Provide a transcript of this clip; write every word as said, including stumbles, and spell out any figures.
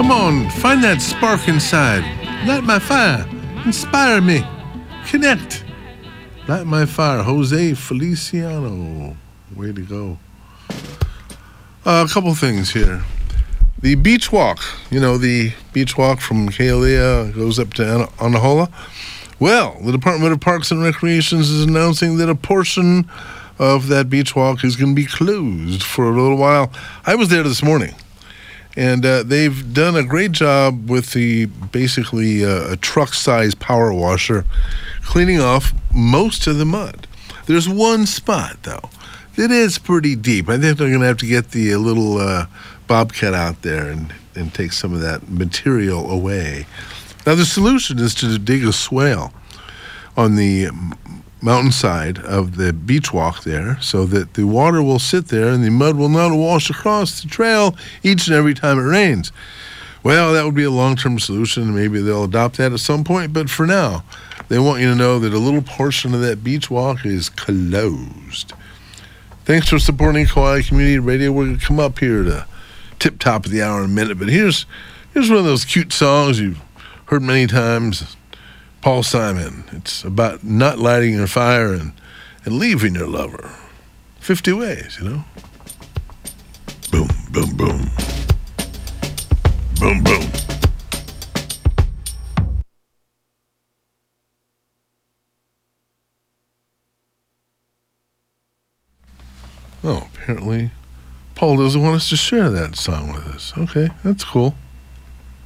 Come on, find that spark inside. Light my fire. Inspire me. Connect. Light my fire. Jose Feliciano. Way to go. Uh, a couple things here. The beach walk. You know, the beach walk from Kealia goes up to Ana- Anahola. Well, the Department of Parks and Recreations is announcing that a portion of that beach walk is going to be closed for a little while. I was there this morning. And uh, they've done a great job with the basically uh, a truck-sized power washer cleaning off most of the mud. There's one spot, though, that is pretty deep. I think they're going to have to get the uh, little uh, bobcat out there and, and take some of that material away. Now, the solution is to dig a swale on the mountainside of the beach walk there so that the water will sit there and the mud will not wash across the trail each and every time it rains. Well, that would be a long-term solution. Maybe they'll adopt that at some point, but for now, they want you to know that a little portion of that beach walk is closed. Thanks for supporting Kauai Community Radio. We're going to come up here to tip top of the hour in a minute, but here's here's one of those cute songs you've heard many times. Paul Simon. It's about not lighting your fire and, and leaving your lover. fifty ways, you know? Boom, boom, boom. Boom, boom. Oh, apparently Paul doesn't want us to share that song with us. Okay, that's cool.